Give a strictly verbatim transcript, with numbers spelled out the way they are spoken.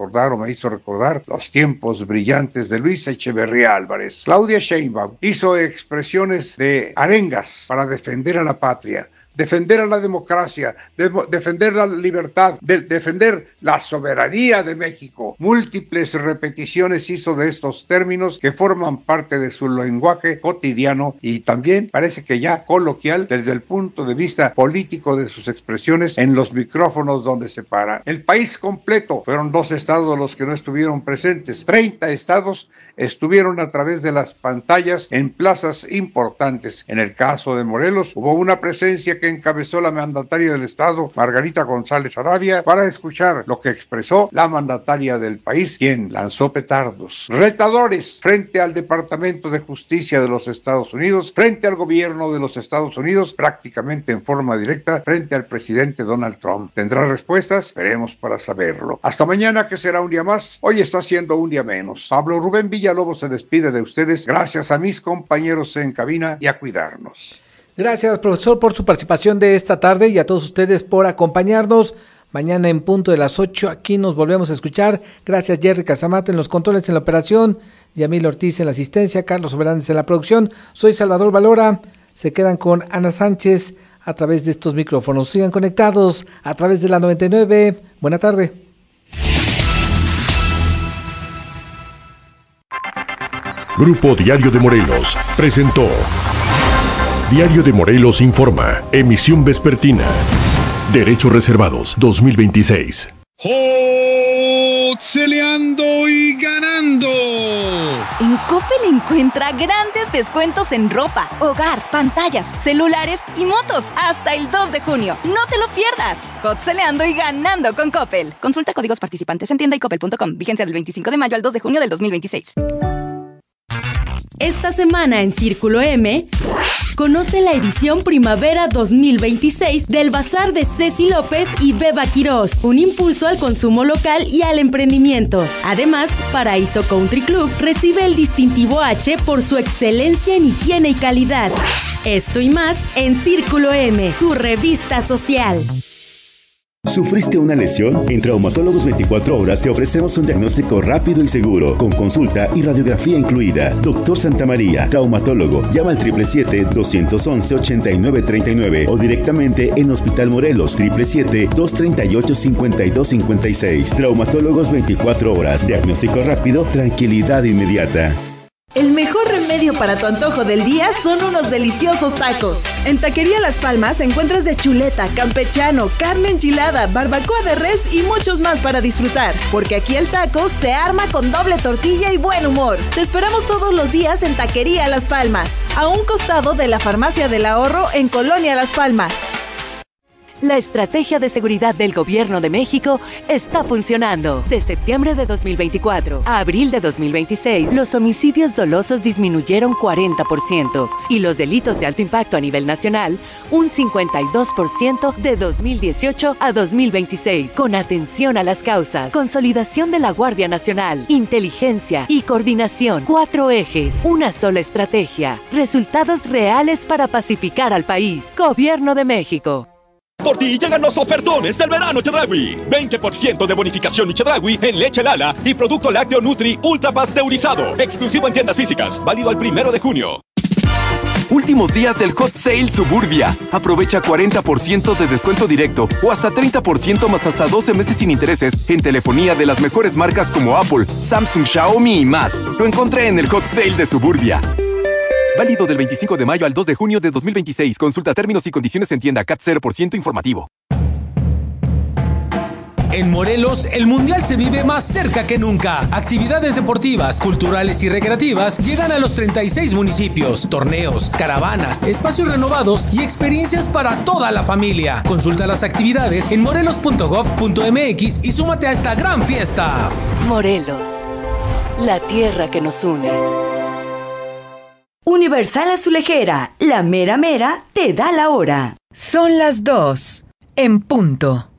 recordar o me hizo recordar los tiempos brillantes de Luis Echeverría Álvarez. Claudia Sheinbaum hizo expresiones de arengas para defender a la patria, defender a la democracia, de, defender la libertad, de, defender la soberanía de México. Múltiples repeticiones hizo de estos términos que forman parte de su lenguaje cotidiano y también parece que ya coloquial desde el punto de vista político de sus expresiones en los micrófonos donde se para. El país completo, fueron dos estados los que no estuvieron presentes, treinta estados estuvieron a través de las pantallas en plazas importantes. En el caso de Morelos hubo una presencia que encabezó la mandataria del estado, Margarita González Arabia, para escuchar lo que expresó la mandataria del país, quien lanzó petardos retadores frente al Departamento de Justicia de los Estados Unidos, frente al gobierno de los Estados Unidos, prácticamente en forma directa frente al presidente Donald Trump. ¿Tendrá respuestas? Veremos para saberlo. Hasta mañana, que será un día más. Hoy está siendo un día menos. Pablo Rubén Villalobos se despide de ustedes. Gracias a mis compañeros en cabina y a cuidarnos. Gracias, profesor, por su participación de esta tarde y a todos ustedes por acompañarnos. Mañana en punto de las ocho aquí nos volvemos a escuchar. Gracias, Jerry Casamata en los controles, en la operación, Yamil Ortiz en la asistencia, Carlos Soberanes en la producción. Soy Salvador Valora. Se quedan con Ana Sánchez a través de estos micrófonos. Sigan conectados a través de la noventa y nueve. Buena tarde. Grupo Diario de Morelos presentó Diario de Morelos Informa, emisión vespertina. Derechos reservados dos mil veintiséis. ¡Celeando y ganando! En Coppel encuentra grandes descuentos en ropa, hogar, pantallas, celulares y motos hasta el dos de junio. ¡No te lo pierdas! Hot-celeando y ganando con Coppel. Consulta códigos participantes en tienda y coppel punto com. Vigencia del veinticinco de mayo al dos de junio del dos mil veintiséis. Esta semana en Círculo M, conoce la edición Primavera dos mil veintiséis del Bazar de Ceci López y Beba Quirós, un impulso al consumo local y al emprendimiento. Además, Paraíso Country Club recibe el distintivo H por su excelencia en higiene y calidad. Esto y más en Círculo M, tu revista social. ¿Sufriste una lesión? En Traumatólogos veinticuatro horas te ofrecemos un diagnóstico rápido y seguro, con consulta y radiografía incluida. Doctor Santamaría, traumatólogo. Llama al siete siete siete, dos once, ocho nueve tres nueve o directamente en Hospital Morelos, siete siete siete, dos tres ocho, cinco dos cinco seis. Traumatólogos veinticuatro horas. Diagnóstico rápido, tranquilidad inmediata. El mejor remedio para tu antojo del día son unos deliciosos tacos. En Taquería Las Palmas encuentras de chuleta, campechano, carne enchilada, barbacoa de res y muchos más para disfrutar. Porque aquí el taco se arma con doble tortilla y buen humor. Te esperamos todos los días en Taquería Las Palmas, a un costado de la Farmacia del Ahorro en Colonia Las Palmas. La estrategia de seguridad del Gobierno de México está funcionando. De septiembre de dos mil veinticuatro a abril de dos mil veintiséis, los homicidios dolosos disminuyeron cuarenta por ciento y los delitos de alto impacto a nivel nacional un cincuenta y dos por ciento de dos mil dieciocho a dos mil veintiséis. Con atención a las causas, consolidación de la Guardia Nacional, inteligencia y coordinación. Cuatro ejes, una sola estrategia. Resultados reales para pacificar al país. Gobierno de México. Por ti llegan los ofertones del verano Chedraui. veinte por ciento de bonificación Chedraui en leche Lala y producto lácteo Nutri ultra pasteurizado. Exclusivo en tiendas físicas. Válido al primero de junio. Últimos días del Hot Sale Suburbia. Aprovecha cuarenta por ciento de descuento directo o hasta treinta por ciento más hasta doce meses sin intereses en telefonía de las mejores marcas como Apple, Samsung, Xiaomi y más. Lo encontré en el Hot Sale de Suburbia. Válido del veinticinco de mayo al dos de junio de dos mil veintiséis. Consulta términos y condiciones en tienda. C A T cero por ciento informativo. En Morelos, el Mundial se vive más cerca que nunca. Actividades deportivas, culturales y recreativas llegan a los treinta y seis municipios. Torneos, caravanas, espacios renovados y experiencias para toda la familia. Consulta las actividades en morelos punto gob punto mx y súmate a esta gran fiesta. Morelos, la tierra que nos une. Universal Azulejera, la mera mera te da la hora. Son las dos, en punto.